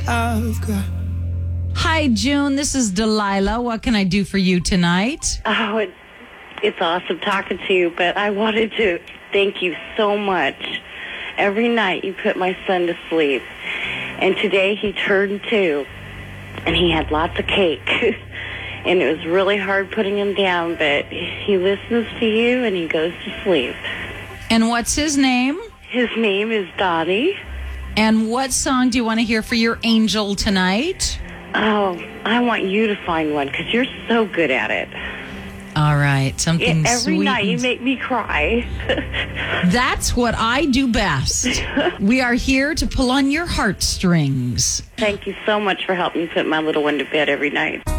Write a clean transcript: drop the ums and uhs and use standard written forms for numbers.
Hi, June. This is Delilah. What can I do for you tonight? Oh, it's awesome talking to you, but I wanted to thank you so much. Every night you put my son to sleep, and today he turned 2, and he had lots of cake, and it was really hard putting him down, but he listens to you, and he goes to sleep. And what's his name? His name is Donnie. And what song do you want to hear for your angel tonight? Oh, I want you to find one because you're so good at it. All right, something every sweet. night you make me cry. That's what I do best. We are here to pull on your heartstrings. Thank you so much for helping me put my little one to bed every night.